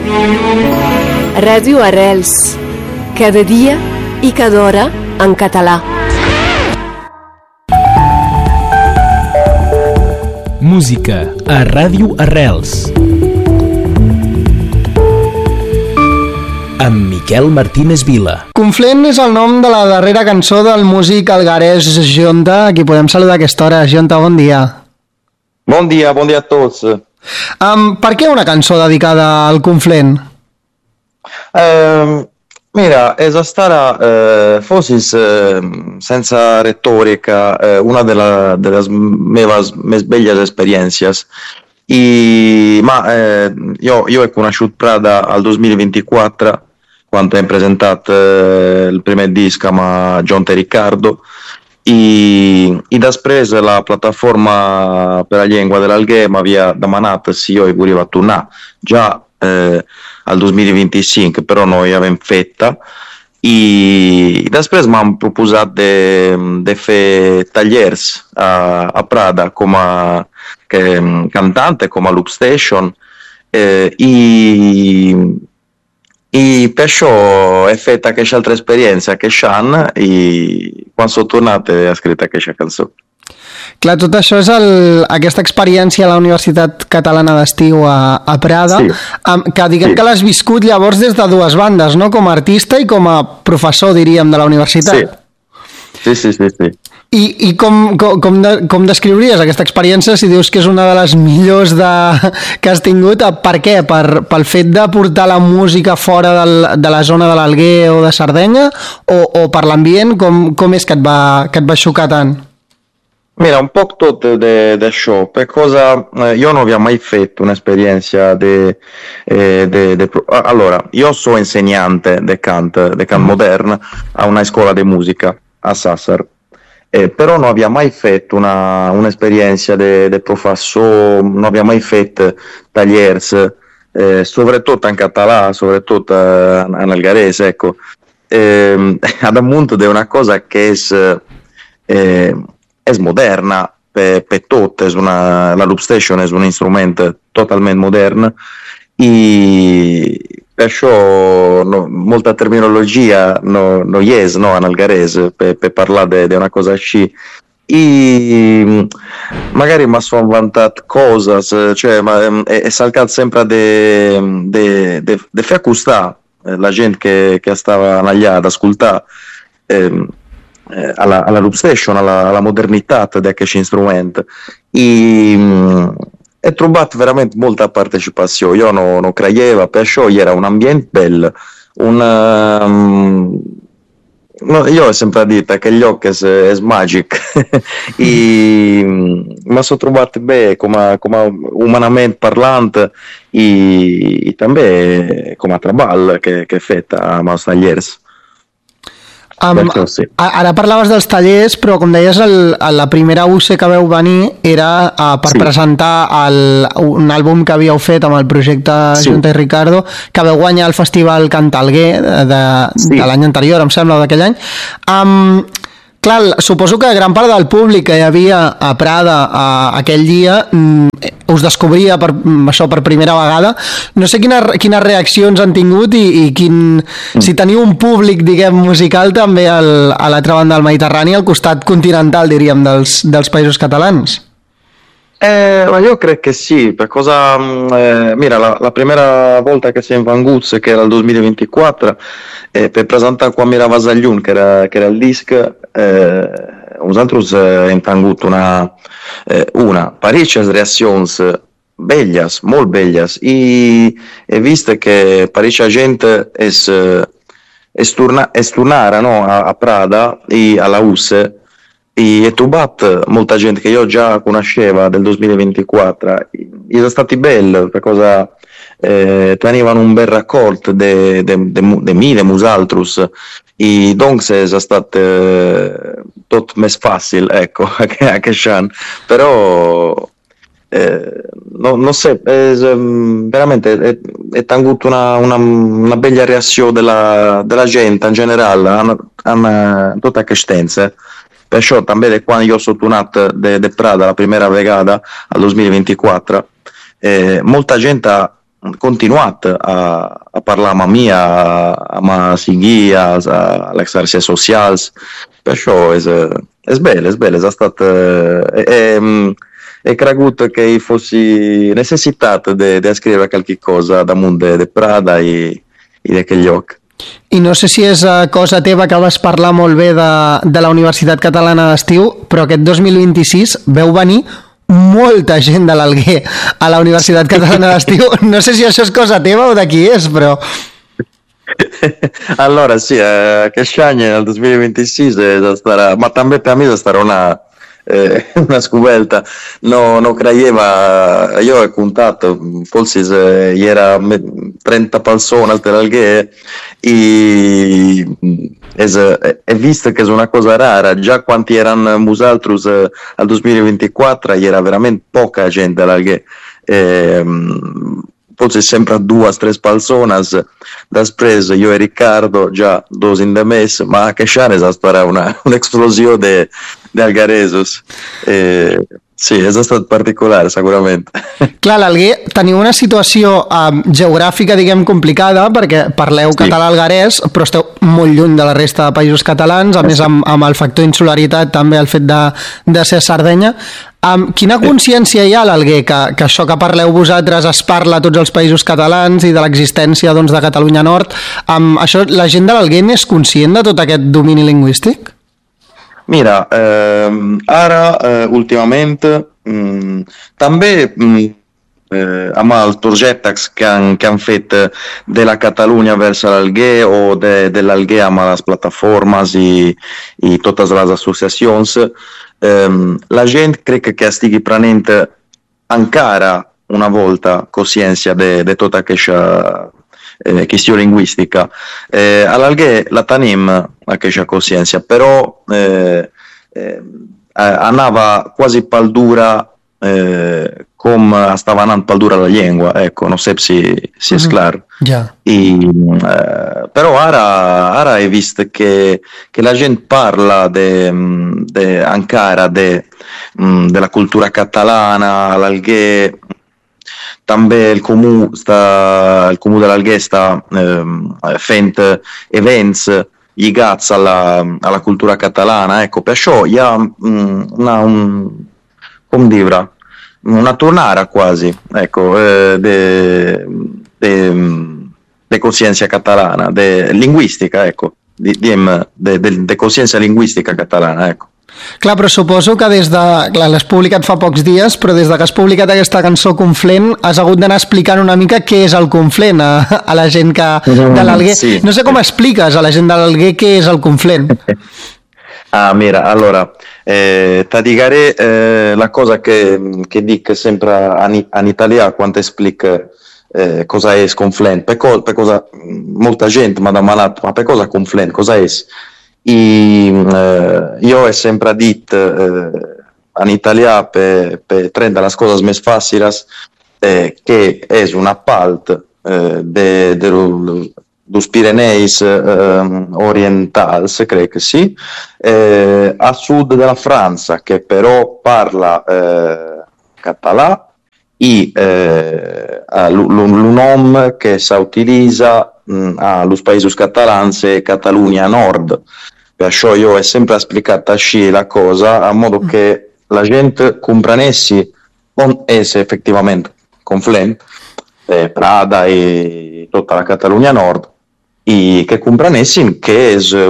Ràdio Arrels, cada dia i cada hora en català. Música a Ràdio Arrels amb Miquel Martínez Vila. Conflent és el nom de la darrera cançó del músic algarès Jonta, a qui podem saludar a aquesta hora. Jonta, bon dia. Bon dia a tots. Per què una cançó dedicada al Conflent? Mira, è stata forse senza retorica una delle mie belle esperienze. Io ho conosciuto Prada al 2024 quando ho presentato il primo disco a Jonta e Riccardo e després la piattaforma per la lingua dell'Alghè mi aveva demanato se io volevo tornare già al 2025, però noi avevamo fetta e després mi hanno proposto di fare tagliers a Prada come cantante, come Loop Station e perciò è fatta questa altra esperienza che c'hanno e quando sono tornato ho scritto questa canzone. Clar, tot això és aquesta experiència a la Universitat Catalana d'Estiu a Prada, sí. Que diguem que l'has viscut llavors des de dues bandes, no? Com a artista i com a professor, diríem, de la universitat. Sí. I com descriuries aquesta experiència si dius que és una de les millors que has tingut? Per què? Pel fet de portar la música fora de la zona de l'Alguer o de Sardenya o per l'ambient? Com és que et va xocar tant? Mira, un po' tutto da show, per cosa io non avevo mai fatto un'esperienza allora, io sono insegnante di canto moderno a una scuola di musica a Sassari, però non avevo mai fatto un'esperienza di professore, non avevo mai fatto tagliers, soprattutto in català, soprattutto in algarese, ecco, ad ammonto di una cosa che è moderna per tutte, la Loop Station è un strumento totalmente moderno e perciò molta terminologia non è in algarese per parlare di una cosa così e magari mi sono vantato cose, cioè è saltato sempre di far accostare la gente che stava allà ad ascoltare alla Loop Station, alla modernità di questo strumento e trovato veramente molta partecipazione. Io non credevo, perciò era un ambiente bello, io ho sempre detto che gli occhi è magic e mi sono trovato bene come umanamente parlante e anche come traballo che è fatta a Maus Tagliers. Sí. Ara parlaves dels tallers, però com deies, la primera UC que veu venir era per presentar un àlbum que havíeu fet amb el projecte Jonta i Riccardo, que veu guanyar el Festival Cantalguer de l'any anterior, em sembla, o d'aquell any. Clar, suposo que gran part del públic que hi havia a Prada aquell dia us descobria això per primera vegada. No sé quines reaccions han tingut i si teniu un públic, diguem, musical també a l'altra banda del Mediterrani, al costat continental, diríem, dels països catalans. Ma io credo che sì, per cosa mira, la prima volta che siamo venuti, che era il 2024, per presentare qua Mira Vasagliun, che era il disco, nosaltres hem tingut una parecchie reazioni belles, molt belles, e visto che parecchia gente è tornata, no, a Prada e alla USE, e ho trovato molta gente che io già conoscevo del 2024 e sono stati belli perché tenevano un bel raccolto di musaltrus e dunque è stato tutto più facile, ecco, anche Sean, però non so, veramente è avuto una bella reazione della gente in generale a tutta questa. Perciò també quando io sono tornato de Prada la prima vegada al 2024 molta gente continuat a parlar amb mi, a me seguir a les xarxes socials, per això és bell, és estat... He cregut que hi fossi necessitat d'escriure qualque cosa damunt de Prada i d'aquell lloc. I no sé si és cosa teva que vas parlar molt bé de la Universitat Catalana d'Estiu, però aquest 2026 veu venir molta gent de l'Alguer a la Universitat Catalana d'Estiu. No sé si això és cosa teva o de qui és, però... Allora sì, aquest any, el 2026, sarà, ma també per mi sarà una scoperta. No credeva, io ho contato, forse era 30 persone dell'Alghe e visto che è una cosa rara, già quanti erano nosaltres al 2024 era veramente poca gente all'Alghe. Forse sempre 2 o 3 persone, després io e Riccardo già 2 in the mess, ma a Casciane sarà un'esplosione di algaresos. Sí, és estat particular, segurament. Clar, a l'Alguer teniu una situació geogràfica, diguem, complicada, perquè parleu català-algarès, però esteu molt lluny de la resta de països catalans, a més amb el factor insularitat, també el fet de ser Sardenya. Quina consciència hi ha a l'Alguer que això que parleu vosaltres es parla a tots els països catalans i de l'existència de Catalunya Nord? Això, la gent de l'Alguer n'és conscient de tot aquest domini lingüístic? Mira, ara últimament també amb els projectes que han fet de la Catalunya vers l'Alguer o de l'Alguer amb les plataformes i totes les associacions, la gent crec que estigui prenent encara una volta cosciència de tota aquesta qüestió lingüística. A l'Alguer la tenim aquesta consciència, però anava quasi pel dura com estava anant pel dura la llengua, ecco, no sé si és clar. Però ara he vist que la gent parla encara della cultura catalana, l'Alguer. També el comú de l'Alguer sta fent events lligats alla cultura catalana, ecco, perciò hi ha una tornara quasi, ecco, de coscienza catalana, de linguistica, ecco, de coscienza linguistica catalana, ecco. Clar, però suposo que l'has publicat fa pocs dies, però des que has publicat aquesta cançó Conflent has hagut d'anar explicant una mica què és el Conflent a la gent de l'Alguer. Sí. No sé com expliques a la gent de l'Alguer què és el Conflent. Mira, allora, ti direi la cosa che dico sempre in italiano quando esplico cosa è Conflent, per cosa molta gente mi ha domandato, ma per cosa Conflent, cosa è? Io ho sempre detto in italiano per rendere le cose più facili che è una parte dos Pireneis orientals, credo che sì, a sud della Francia, che però parla català, e un nome che si utilizza als paesi catalani è Catalunya Nord. Perciò io ho sempre spiegato así la cosa, a modo che la gente comprendesse on è effettivamente Conflent, Prada e tutta la Catalunya Nord, e che comprendesse che è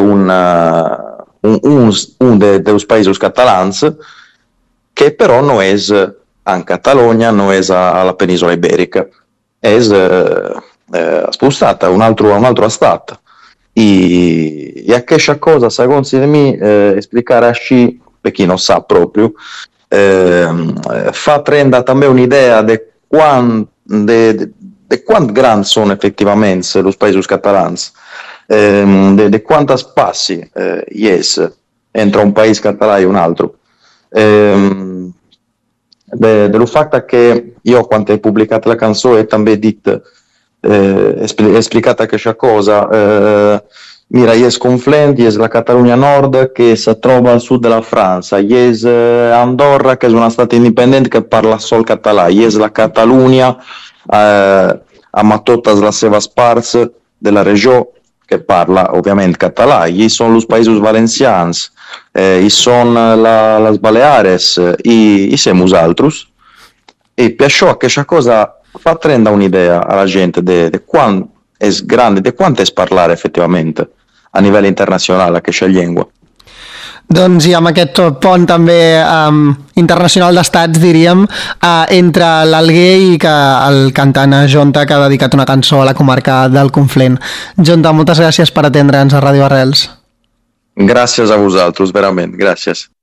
un dei paesi catalani che però non è in Catalogna, non è alla penisola iberica, è spostata a un altro stato. E a questa cosa, secondo me, spiegare así, per chi non sa proprio, fa prendere també un'idea di quant grandi sono effettivamente i paesi catalani, di quanti spazi entra un paese catalano e un altro. Dello fatto che io, quando ho pubblicato la canzone, ho també detto, spiegato questa cosa. Mira, è Conflent, è la Catalunya Nord che si trova al sud della Francia, è Andorra che è una stata indipendente che parla solo català, è la Catalunya amb totes les seves parts de la regió que parla, òbviament, català. Hi són els països valencians, hi són les Baleares, i siamo nosaltres. E per això aquesta cosa fa prendere un'idea alla gente di quanto è grande, di quanto è parlare effettivamente a livello internazionale aquesta llengua. Doncs i amb aquest pont també internacional d'estats, diríem, entre l'Alguer i que el cantant Jonta, que ha dedicat una cançó a la comarca del Conflent. Jonta, moltes gràcies per atendre'ns a Ràdio Arrels. Gràcies a vosaltres, verament, gràcies.